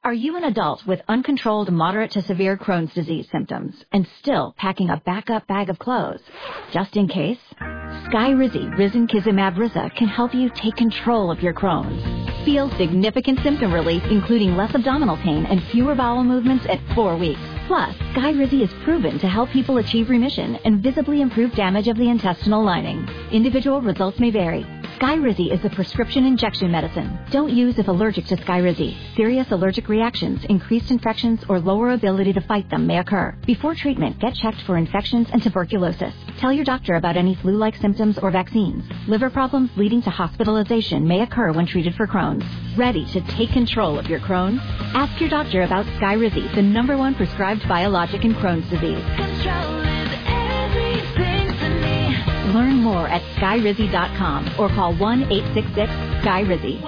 Are you an adult with uncontrolled moderate to severe Crohn's disease symptoms and still packing a backup bag of clothes? Just in case, Skyrizi Risankizumab Riza can help you take control of your Crohn's. Feel significant symptom relief, including less abdominal pain and fewer bowel movements at 4 weeks. Plus, Skyrizi is proven to help people achieve remission and visibly improve damage of the intestinal lining. Individual results may vary. Skyrizi is a prescription injection medicine. Don't use if allergic to Skyrizi. Serious allergic reactions, increased infections, or lower ability to fight them may occur. Before treatment, get checked for infections and tuberculosis. Tell your doctor about any flu-like symptoms or vaccines. Liver problems leading to hospitalization may occur when treated for Crohn's. Ready to take control of your Crohn's? Ask your doctor about Skyrizi, the #1 prescribed biologic in Crohn's disease. Control is everything to me. Learn more at skyrizi.com or call 1-866-SKYRIZI.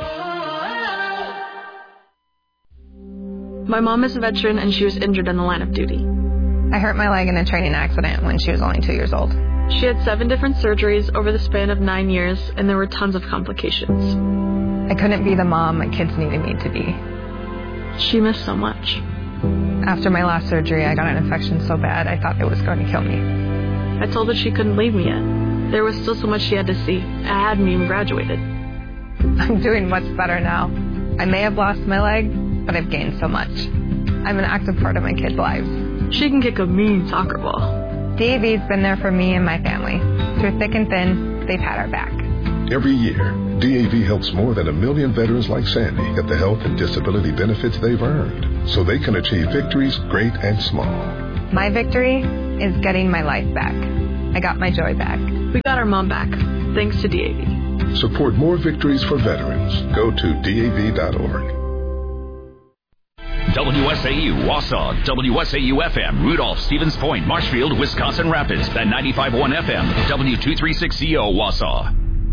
My mom is a veteran and she was injured in the line of duty. I hurt my leg in a training accident when she was only 2 years old. She had 7 different surgeries over the span of 9 years, and there were tons of complications. I couldn't be the mom my kids needed me to be. She missed so much. After my last surgery, I got an infection so bad I thought it was going to kill me. I told her she couldn't leave me yet. There was still so much she had to see. I hadn't even graduated. I'm doing much better now. I may have lost my leg, but I've gained so much. I'm an active part of my kids' lives. She can kick a mean soccer ball. DAV's been there for me and my family. Through thick and thin, they've had our back. Every year, DAV helps more than 1 million veterans like Sandy get the health and disability benefits they've earned so they can achieve victories great and small. My victory is getting my life back. I got my joy back. We got our mom back, thanks to DAV. Support more victories for veterans. Go to DAV.org. WSAU, Wausau, WSAU-FM, Rudolph, Stevens Point, Marshfield, Wisconsin Rapids, and 95.1 FM, W236CO, Wausau.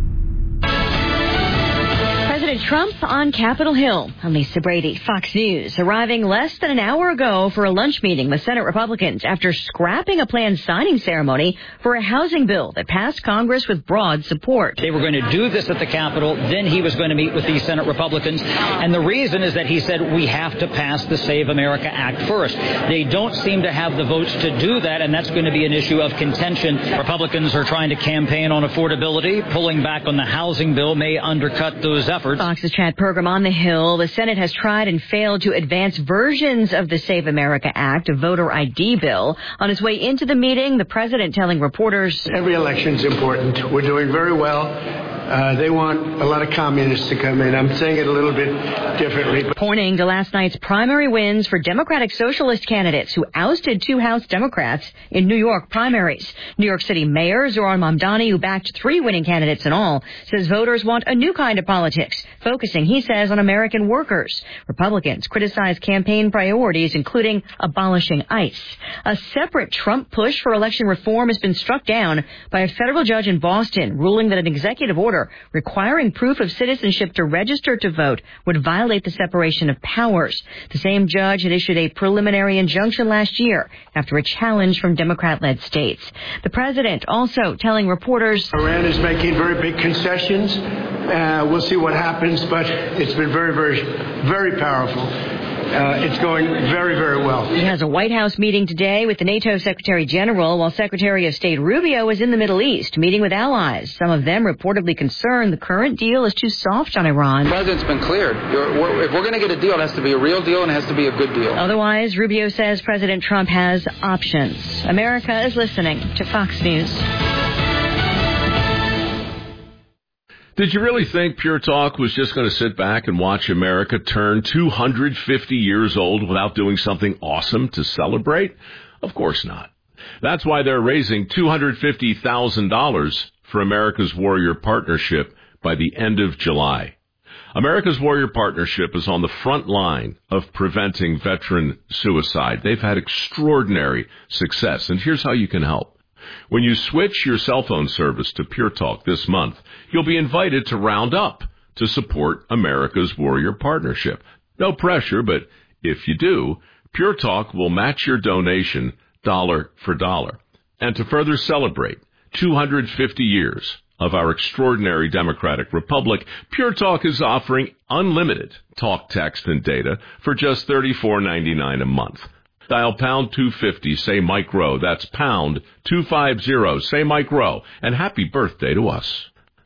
President Trump on Capitol Hill. I'm Lisa Brady, Fox News, arriving less than an hour ago for a lunch meeting with Senate Republicans after scrapping a planned signing ceremony for a housing bill that passed Congress with broad support. They were going to do this at the Capitol, then he was going to meet with these Senate Republicans, and the reason is that he said we have to pass the Save America Act first. They don't seem to have the votes to do that, and that's going to be an issue of contention. Republicans are trying to campaign on affordability. Pulling back on the housing bill may undercut those efforts. Fox's Chad Pergram on the Hill. The Senate has tried and failed to advance versions of the Save America Act, a voter ID bill. On his way into the meeting, the president telling reporters, every election's important. We're doing very well. They want a lot of communists to come in. I'm saying it a little bit differently. Pointing to last night's primary wins for Democratic Socialist candidates who ousted 2 House Democrats in New York primaries. New York City Mayor Zohran Mamdani, who backed 3 winning candidates in all, says voters want a new kind of politics, focusing, he says, on American workers. Republicans criticize campaign priorities, including abolishing ICE. A separate Trump push for election reform has been struck down by a federal judge in Boston, ruling that an executive order requiring proof of citizenship to register to vote would violate the separation of powers. The same judge had issued a preliminary injunction last year after a challenge from Democrat-led states. The president also telling reporters, Iran is making very big concessions. We'll see what happens, but it's been very, very, very powerful. It's going very, very well. He has a White House meeting today with the NATO Secretary General, while Secretary of State Rubio is in the Middle East, meeting with allies. Some of them reportedly concerned the current deal is too soft on Iran. The president's been cleared. If we're going to get a deal, it has to be a real deal and it has to be a good deal. Otherwise, Rubio says President Trump has options. America is listening to Fox News. Did you really think Pure Talk was just going to sit back and watch America turn 250 years old without doing something awesome to celebrate? Of course not. That's why they're raising $250,000 for America's Warrior Partnership by the end of July. America's Warrior Partnership is on the front line of preventing veteran suicide. They've had extraordinary success, and here's how you can help. When you switch your cell phone service to Pure Talk this month, you'll be invited to round up to support America's Warrior Partnership. No pressure, but if you do, Pure Talk will match your donation dollar for dollar. And to further celebrate 250 years of our extraordinary democratic republic, Pure Talk is offering unlimited talk, text, and data for just $34.99 a month. Dial pound 250, say Mike Rowe. That's pound 250, say Mike Rowe. And happy birthday to us.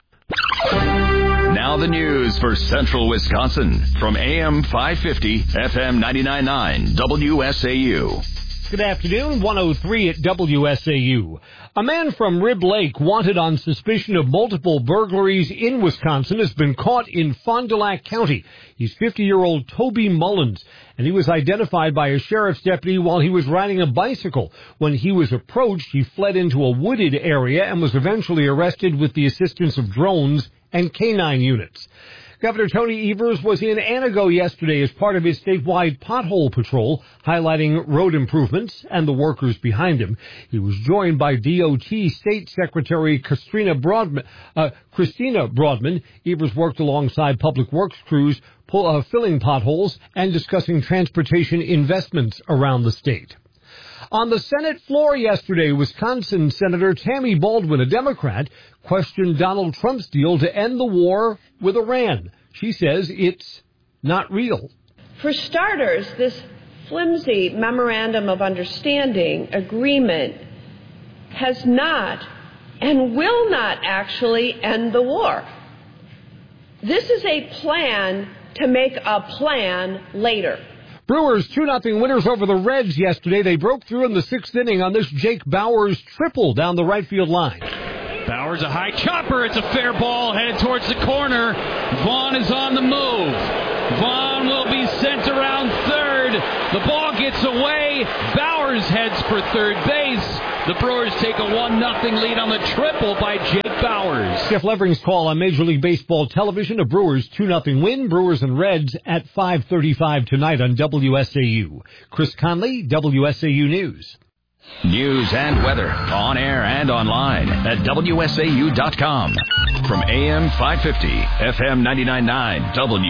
Now the news for Central Wisconsin from AM 550, FM 99.9, WSAU. Good afternoon, 103 at WSAU. A man from Rib Lake wanted on suspicion of multiple burglaries in Wisconsin has been caught in Fond du Lac County. He's 50-year-old Toby Mullins, and he was identified by a sheriff's deputy while he was riding a bicycle. When he was approached, he fled into a wooded area and was eventually arrested with the assistance of drones and canine units. Governor Tony Evers was in Anago yesterday as part of his statewide pothole patrol, highlighting road improvements and the workers behind him. He was joined by DOT State Secretary Christina Broadman. Evers worked alongside public works crews, filling potholes and discussing transportation investments around the state. On the Senate floor yesterday, Wisconsin Senator Tammy Baldwin, a Democrat, questioned Donald Trump's deal to end the war with Iran. She says it's not real. For starters, this flimsy memorandum of understanding agreement has not and will not actually end the war. This is a plan to make a plan later. Brewers 2-0 winners over the Reds yesterday. They broke through in the sixth inning on this Jake Bauers triple down the right field line. Bauers a high chopper. It's a fair ball headed towards the corner. Vaughn is on the move. Vaughn will be sent around third. The ball gets away. Bauers heads for third base. The Brewers take a 1-0 lead on the triple by Jake Bauers. Jeff Levering's call on Major League Baseball television. A Brewers 2-0 win. Brewers and Reds at 5:35 tonight on WSAU. Chris Conley, WSAU News. News and weather on air and online at WSAU.com. From AM 550, FM 99.9,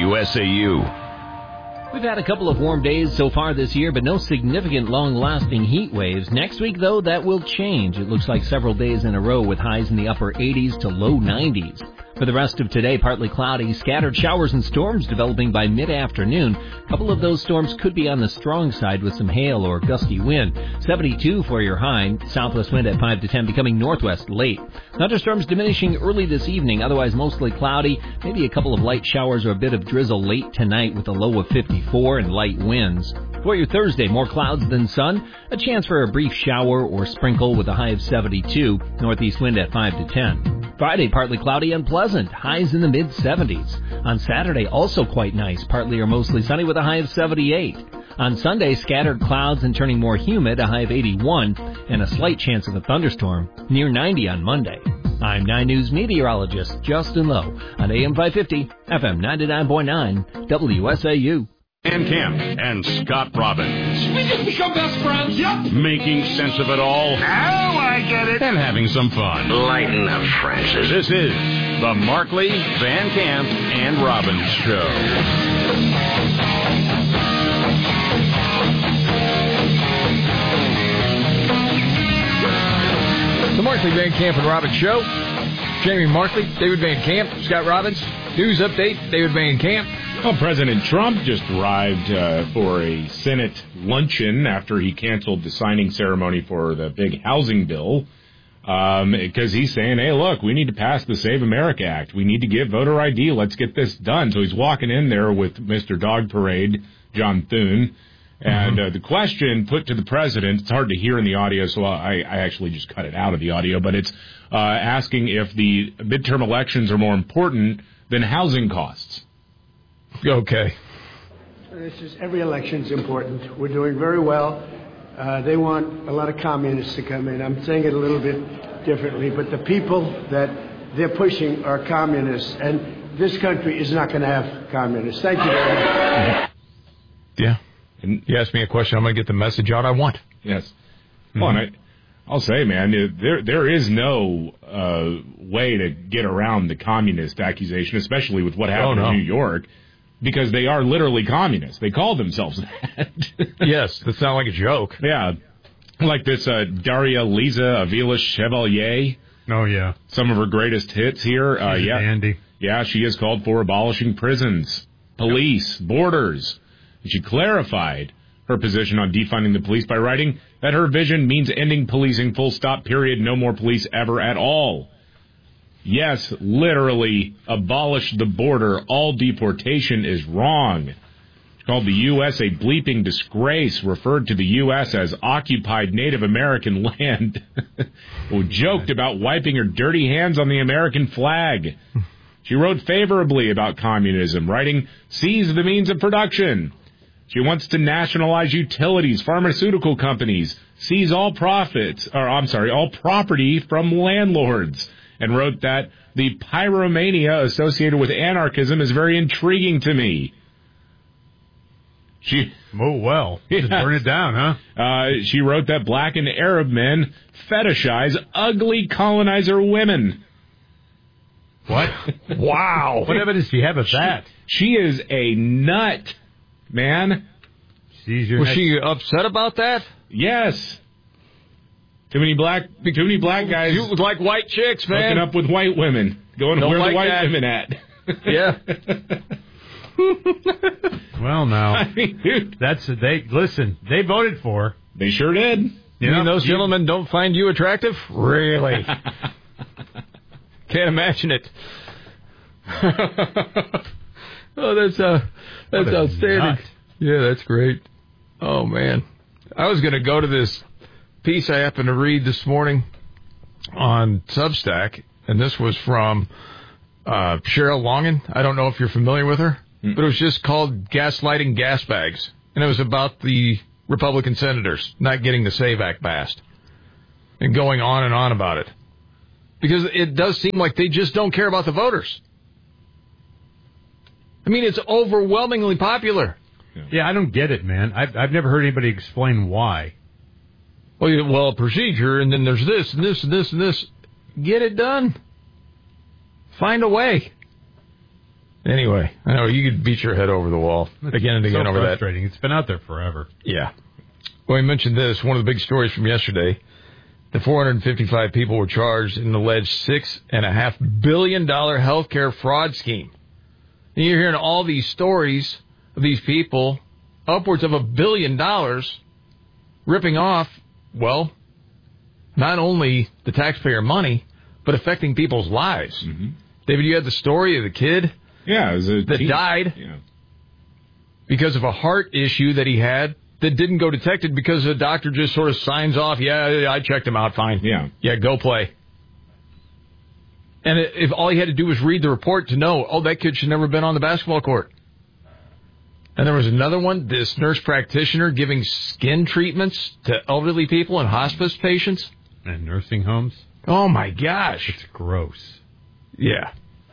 WSAU. We've had a couple of warm days so far this year, but no significant long-lasting heat waves. Next week, though, that will change. It looks like several days in a row with highs in the upper 80s to low 90s. For the rest of today, partly cloudy, scattered showers and storms developing by mid-afternoon. A couple of those storms could be on the strong side with some hail or gusty wind. 72 for your high, southwest wind at 5 to 10, becoming northwest late. Thunderstorms diminishing early this evening, otherwise mostly cloudy. Maybe a couple of light showers or a bit of drizzle late tonight with a low of 54 and light winds. For your Thursday, more clouds than sun. A chance for a brief shower or sprinkle with a high of 72, northeast wind at 5 to 10. Friday, partly cloudy and pleasant, highs in the mid-70s. On Saturday, also quite nice, partly or mostly sunny with a high of 78. On Sunday, scattered clouds and turning more humid, a high of 81, and a slight chance of a thunderstorm, near 90 on Monday. I'm 9 News meteorologist Justin Lowe on AM 550, FM 99.9, WSAU. Dan Kemp and Scott Robbins. We just become best friends? Yep. Making sense of it all. Now I get it. And having some fun. Lighten up, Francis. This is the Markley, Van Camp, and Robbins Show. The Markley, Van Camp, and Robbins Show. Jamie Markley, David Van Camp, Scott Robbins. News update, David Van Camp. Well, President Trump just arrived for a Senate luncheon after he canceled the signing ceremony for the big housing bill because he's saying, hey, look, we need to pass the Save America Act. We need to get voter ID. Let's get this done. So he's walking in there with Mr. Dog Parade, John Thune. And the question put to the president, it's hard to hear in the audio, so I actually just cut it out of the audio, but it's asking if the midterm elections are more important than housing costs. Okay. This is every election's important. We're doing very well. They want a lot of communists to come in. I'm saying it a little bit differently, but the people that they're pushing are communists, and this country is not going to have communists. Thank you very much. Yeah. And you asked me a question, I'm going to get the message out I want. Yes. Well, and I'll say, man, there is no way to get around the communist accusation, especially with what happened in New York. Because they are literally communists. They call themselves that. Yes, that sounds like a joke. Yeah. Like this Daria Liza Avila Chevalier. Oh, yeah. Some of her greatest hits here. Andy. Yeah, she has called for abolishing prisons, police, borders. And she clarified her position on defunding the police by writing that her vision means ending policing, full stop, period, no more police ever at all. Yes, literally, abolish the border. All deportation is wrong. She called the U.S. a bleeping disgrace, referred to the U.S. as occupied Native American land, who joked about wiping her dirty hands on the American flag. She wrote favorably about communism, writing, seize the means of production. She wants to nationalize utilities, pharmaceutical companies, seize all property from landlords, and wrote that the pyromania associated with anarchism is very intriguing to me. Just burn it down, huh? She wrote that black and Arab men fetishize ugly colonizer women. What? Wow. What evidence do you have of that? She is a nut, man. Was she upset about that? Yes. Too many black guys. You like white chicks, man. Hooking up with white women. Going Don't where like the white that. women at. Yeah. Well, now, I mean, dude. They voted for her. They sure did. You mean those gentlemen don't find you attractive? Really? Can't imagine it. Oh, that's outstanding. Nut. Yeah, that's great. Oh, man. I was going to go to this piece I happened to read this morning on Substack, and this was from Cheryl Longan. I don't know if you're familiar with her, but it was just called Gaslighting Gas Bags, and it was about the Republican senators not getting the SAVE Act passed and going on and on about it. Because it does seem like they just don't care about the voters. I mean, it's overwhelmingly popular. Yeah, I don't get it, man. I've never heard anybody explain why. Well, procedure, and then there's this and this and this and this. Get it done. Find a way. Anyway, I know you could beat your head over the wall again and again over that. It's frustrating. It's been out there forever. Yeah. Well, we mentioned this, one of the big stories from yesterday. The 455 people were charged in an alleged $6.5 billion healthcare fraud scheme. And you're hearing all these stories of these people, upwards of $1 billion, ripping off, well, not only the taxpayer money, but affecting people's lives. Mm-hmm. David, you had the story of the kid that died because of a heart issue that he had that didn't go detected because the doctor just sort of signs off, yeah, I checked him out fine. Yeah, go play. And if all he had to do was read the report to know, that kid should never have been on the basketball court. And there was another one, this nurse practitioner giving skin treatments to elderly people and hospice patients. And nursing homes. Oh, my gosh. It's gross. Yeah.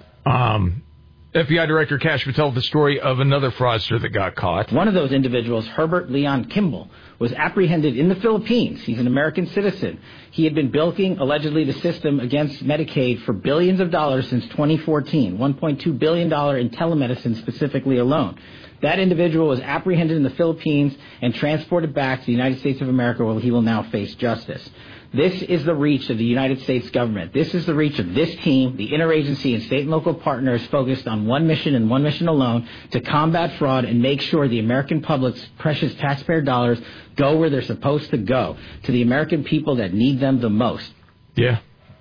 FBI Director Kash Patel, the story of another fraudster that got caught. One of those individuals, Herbert Leon Kimball, was apprehended in the Philippines. He's an American citizen. He had been bilking, allegedly, the system against Medicaid for billions of dollars since 2014, $1.2 billion in telemedicine specifically alone. That individual was apprehended in the Philippines and transported back to the United States of America, where he will now face justice. This is the reach of the United States government. This is the reach of this team, the interagency and state and local partners focused on one mission and one mission alone, to combat fraud and make sure the American public's precious taxpayer dollars go where they're supposed to go, to the American people that need them the most. Yeah.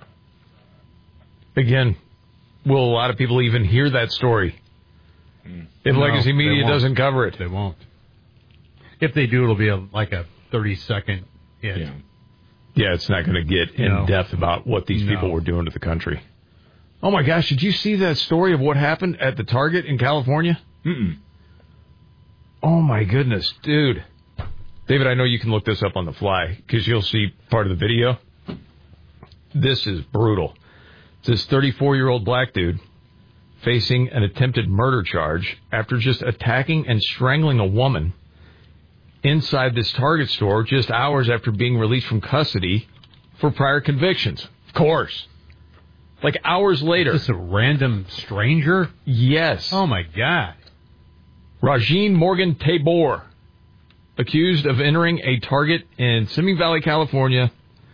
Again, will a lot of people even hear that story? If Legacy Media doesn't cover it. They won't. If they do, it'll be like a 30-second hit. Yeah, it's not going to get in depth about what these people were doing to the country. Oh, my gosh, did you see that story of what happened at the Target in California? Mm-mm. Oh, my goodness, dude. David, I know you can look this up on the fly because you'll see part of the video. This is brutal. It's this 34-year-old black dude facing an attempted murder charge after just attacking and strangling a woman inside this Target store just hours after being released from custody for prior convictions. Of course. Like hours later. Is this a random stranger? Yes. Oh, my God. Rajin Morgan Tabor, accused of entering a Target in Simi Valley, California,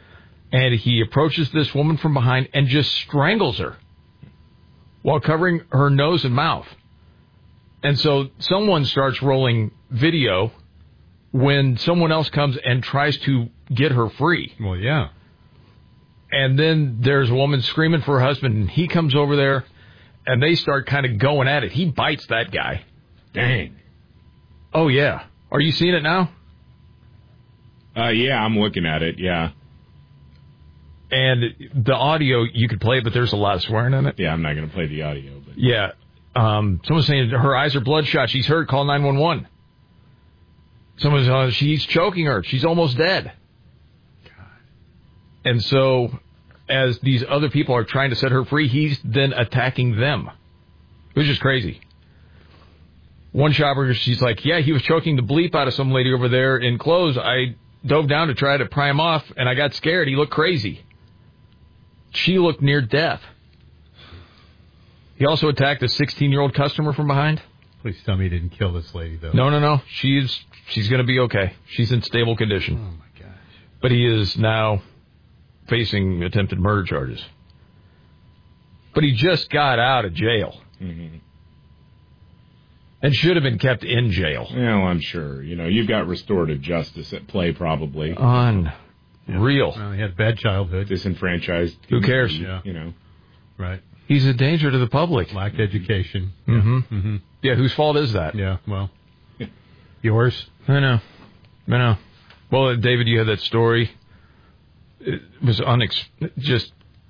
And he approaches this woman from behind and just strangles her while covering her nose and mouth. And so someone starts rolling video when someone else comes and tries to get her free. Well, yeah. And then there's a woman screaming for her husband, and he comes over there, and they start kind of going at it. He bites that guy. Dang. Oh, yeah. Are you seeing it now? Yeah, I'm looking at it, yeah. And the audio, you could play it, but there's a lot of swearing in it. Yeah, I'm not going to play the audio. But yeah. Someone's saying her eyes are bloodshot. She's hurt. Call 911. Someone's she's choking her. She's almost dead. God. And so, as these other people are trying to set her free, he's then attacking them. It was just crazy. One shopper, she's like, yeah, he was choking the bleep out of some lady over there in clothes. I dove down to try to pry him off, and I got scared. He looked crazy. She looked near death. He also attacked a 16-year-old customer from behind. Please tell me he didn't kill this lady, though. No. She's going to be okay. She's in stable condition. Oh, my gosh. But he is now facing attempted murder charges. But he just got out of jail. Mm-hmm. And should have been kept in jail. Well, I'm sure. You've got restorative justice at play, probably. Unreal. Well, he had a bad childhood. Disenfranchised. Who cares? Yeah. Right. He's a danger to the public. Lacked education. Mm-hmm. Yeah. Mm-hmm. Yeah, whose fault is that? Yeah, well, yours. I know. Well, David, you had that story. It was just...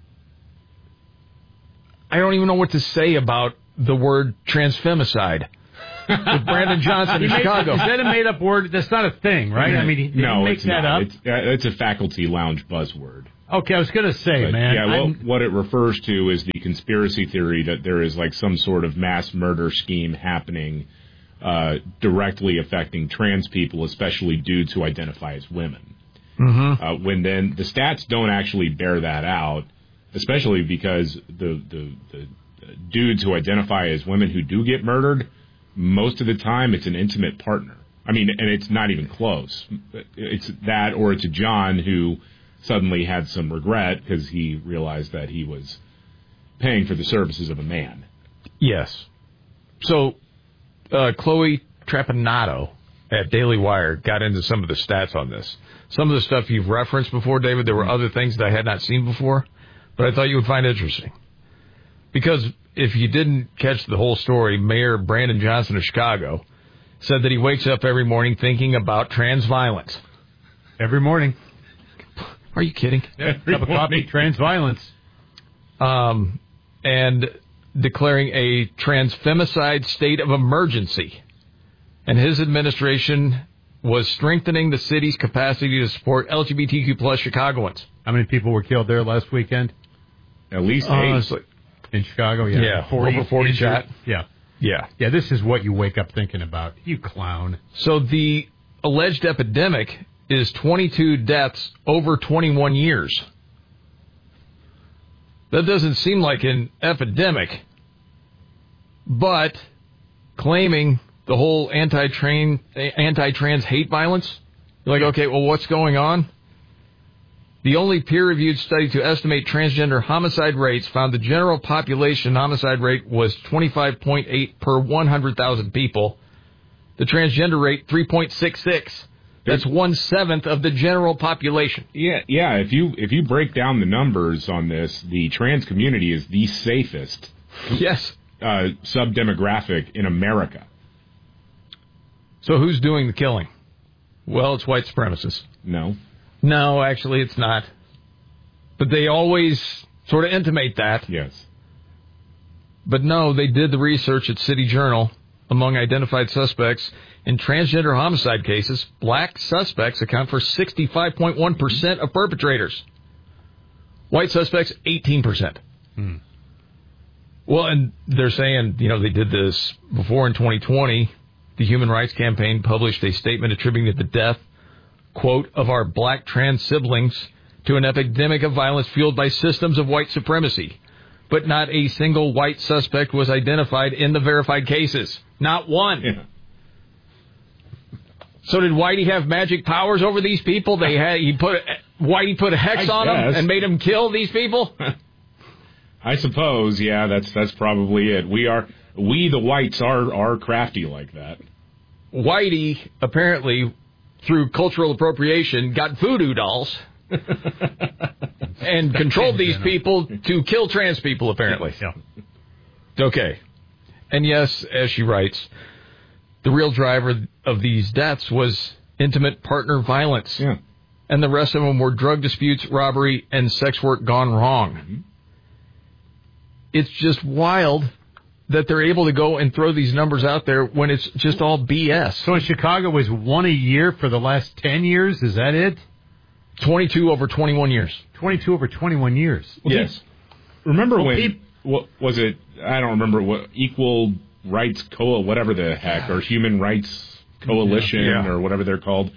I don't even know what to say about the word transfemicide. With Brandon Johnson in Chicago. Is that a made-up word? That's not a thing, right? Yeah. I mean, he no, makes that not. up. It's a faculty lounge buzzword. Okay, I was going to say, but, man. Yeah, well, what it refers to is the conspiracy theory that there is like some sort of mass murder scheme happening directly affecting trans people, especially dudes who identify as women. Mm-hmm. When then the stats don't actually bear that out, especially because the dudes who identify as women who do get murdered, most of the time it's an intimate partner. I mean, and it's not even close. It's that, or it's a John who suddenly had some regret because he realized that he was paying for the services of a man. Yes. So, Chloe Trapanato at Daily Wire got into some of the stats on this. Some of the stuff you've referenced before, David, there were other things that I had not seen before, but I thought you would find interesting. Because if you didn't catch the whole story, Mayor Brandon Johnson of Chicago said that he wakes up every morning thinking about trans violence. Every morning. Are you kidding? Cup of coffee, trans violence. And declaring a transfemicide state of emergency. And his administration was strengthening the city's capacity to support LGBTQ plus Chicagoans. How many people were killed there last weekend? At least 8. In Chicago, yeah. Yeah, over 40 shot. Yeah. Yeah. Yeah, this is what you wake up thinking about. You clown. So the alleged epidemic is 22 deaths over 21 years. That doesn't seem like an epidemic, but claiming the whole anti-trans hate violence, you're like, okay, well, what's going on? The only peer-reviewed study to estimate transgender homicide rates found the general population homicide rate was 25.8 per 100,000 people. The transgender rate, 3.66. That's 1/7 of the general population. Yeah. If you break down the numbers on this, the trans community is the safest. Yes. Sub-demographic in America. So who's doing the killing? Well, it's white supremacists. No, actually, it's not. But they always sort of intimate that. Yes. But no, they did the research at City Journal. Among identified suspects in transgender homicide cases, black suspects account for 65.1% of perpetrators. White suspects, 18%. Well, and they're saying, they did this before in 2020. The Human Rights Campaign published a statement attributing the death, quote, of our black trans siblings to an epidemic of violence fueled by systems of white supremacy. But not a single white suspect was identified in the verified cases. Not one. Yeah. So did Whitey have magic powers over these people? He put Whitey put a hex on them and made them kill these people? I suppose, yeah, that's probably it. We the whites are crafty like that. Whitey, apparently, through cultural appropriation, got voodoo dolls and controlled these people to kill trans people, apparently. Yeah. Okay. And yes, as she writes, the real driver of these deaths was intimate partner violence. Yeah. And the rest of them were drug disputes, robbery, and sex work gone wrong. Mm-hmm. It's just wild that they're able to go and throw these numbers out there when it's just all BS. So in Chicago, was 1 a year for the last 10 years? Is that it? 22 over 21 years. 22 over 21 years. Well, yes. Remember when, what was it, I don't remember, what Equal Rights whatever the heck, or Human Rights Coalition, or whatever they're called.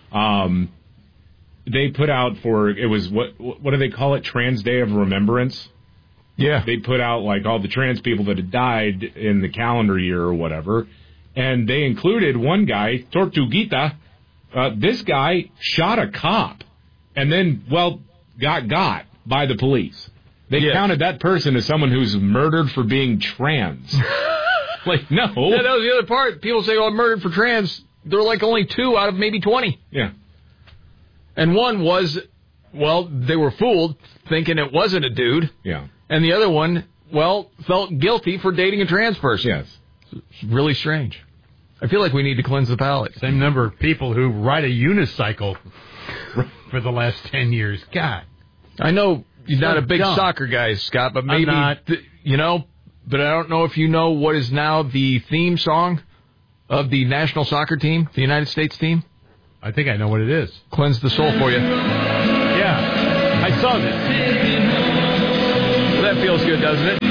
They put out it was, what do they call it, Trans Day of Remembrance? Yeah. They put out, like, all the trans people that had died in the calendar year or whatever, and they included one guy, Tortuguita. This guy shot a cop and then, got by the police. They counted that person as someone who's murdered for being trans. Like, no. Yeah, that was the other part. People say, oh, murdered for trans. They're like only 2 out of maybe 20. Yeah. And one was, they were fooled thinking it wasn't a dude. Yeah. And the other one, felt guilty for dating a trans person. Yes. It's really strange. I feel like we need to cleanse the palate. Same number of people who ride a unicycle for the last 10 years. God. I know you're not a big soccer guy, Scott, but maybe, but I don't know if you know what is now the theme song of the national soccer team, the United States team. I think I know what it is. Cleanse the soul for you. Yeah. I saw this. That feels good, doesn't it?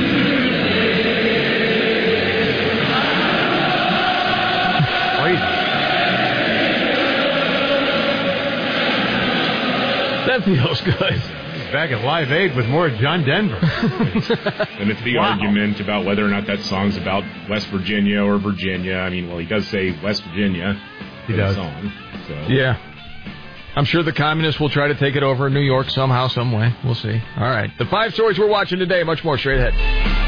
That feels good. Back at Live Aid with more John Denver. And it's the argument about whether or not that song's about West Virginia or Virginia. I mean, he does say West Virginia in the song. So. Yeah. I'm sure the communists will try to take it over in New York somehow, some way. We'll see. All right. The 5 stories we're watching today. Much more straight ahead.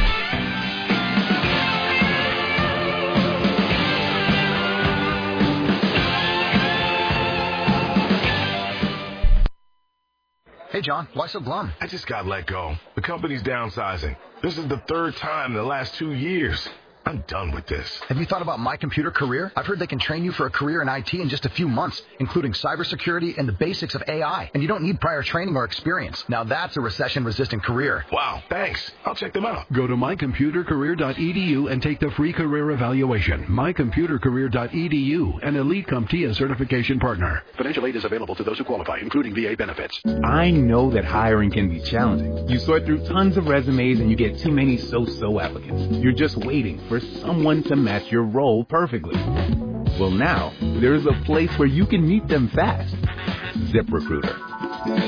Hey, John, why so glum? I just got let go. The company's downsizing. This is the 3rd time in the last 2 years. I'm done with this. Have you thought about My Computer Career? I've heard they can train you for a career in IT in just a few months, including cybersecurity and the basics of AI. And you don't need prior training or experience. Now that's a recession-resistant career. Wow, thanks. I'll check them out. Go to mycomputercareer.edu and take the free career evaluation. mycomputercareer.edu, an Elite CompTIA certification partner. Financial aid is available to those who qualify, including VA benefits. I know that hiring can be challenging. You sort through tons of resumes and you get too many so-so applicants. You're just waiting for someone to match your role perfectly. Well, now, there's a place where you can meet them fast. ZipRecruiter.